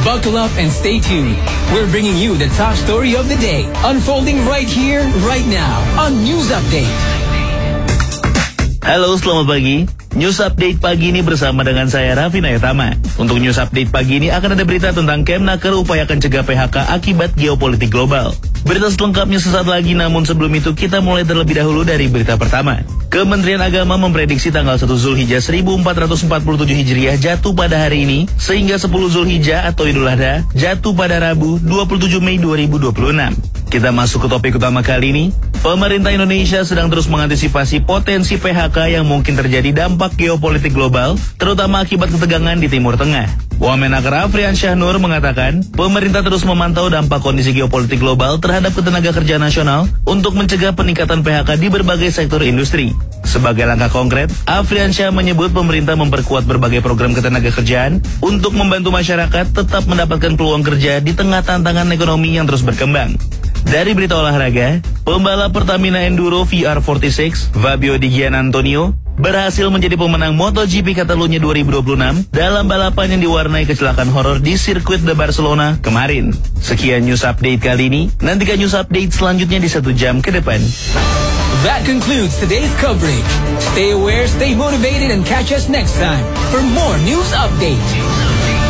Buckle up and stay tuned. We're bringing you the top story of the day, unfolding right here, right now, on News Update. Halo, selamat pagi. News Update pagi ini bersama dengan saya Raffi Nayatama. Untuk News Update pagi ini akan ada berita tentang Kemnaker upayakan cegah PHK akibat geopolitik global. Berita selengkapnya sesaat lagi, namun sebelum itu kita mulai terlebih dahulu dari berita pertama. Kementerian Agama memprediksi tanggal 1 Zulhijjah 1447 Hijriah jatuh pada hari ini, sehingga 10 Zulhijjah atau Idul Adha jatuh pada Rabu 27 Mei 2026. Kita masuk ke topik utama kali ini. Pemerintah Indonesia sedang terus mengantisipasi potensi PHK yang mungkin terjadi dampak geopolitik global, terutama akibat ketegangan di Timur Tengah. Wamenakar Afriansyah Nur mengatakan, pemerintah terus memantau dampak kondisi geopolitik global terhadap ketenaga kerja nasional untuk mencegah peningkatan PHK di berbagai sektor industri. Sebagai langkah konkret, Afriansyah menyebut pemerintah memperkuat berbagai program ketenaga kerjaan untuk membantu masyarakat tetap mendapatkan peluang kerja di tengah tantangan ekonomi yang terus berkembang. Dari berita olahraga, pembalap Pertamina Enduro VR46, Fabio Di Gian Antonio, berhasil menjadi pemenang MotoGP Catalunya 2026 dalam balapan yang diwarnai kecelakaan horor di sirkuit de Barcelona kemarin. Sekian News Update kali ini, nantikan News Update selanjutnya di 1 jam ke depan. That concludes today's coverage. Stay aware, stay motivated, and catch us next time for more News Update.